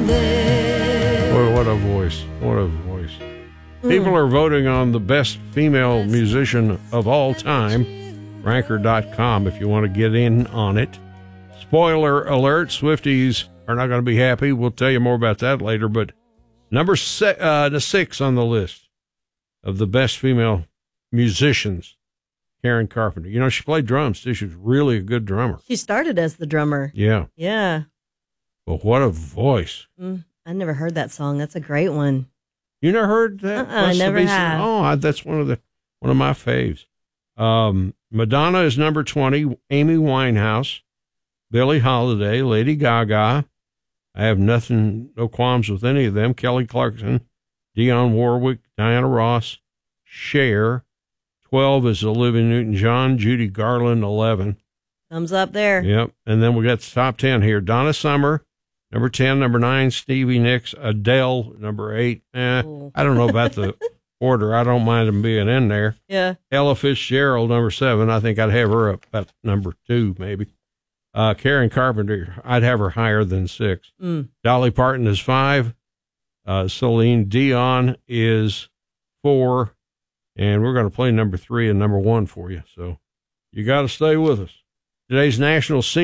Boy, what a voice. What a voice. People are voting on the best female musician of all time. Ranker.com if you want to get in on it. Spoiler alert, Swifties are not going to be happy. We'll tell you more about that later. But number 6 on the list of the best female musicians, Karen Carpenter. You know, she played drums, too. She was really a good drummer. She started as the drummer. Yeah. Yeah. But what a voice. I never heard that song. That's a great one. You never heard that? I never have. Oh, that's one of my faves. Madonna is number 20. Amy Winehouse, Billie Holiday, Lady Gaga. I have no qualms with any of them. Kelly Clarkson, Dionne Warwick, Diana Ross, Cher. 12 is Olivia Newton-John, Judy Garland, 11. Thumbs up there. Yep. And then we got the top 10 here. Donna Summer, number 10. Number 9, Stevie Nicks. Adele, number 8. I don't know about the order. I don't mind them being in there. Yeah. Ella Fitzgerald, number 7. I think I'd have her up at number 2, maybe. Karen Carpenter, I'd have her higher than 6. Dolly Parton is 5. Celine Dion is 4. And we're going to play number 3 and number 1 for you. So you got to stay with us. Today's National Senior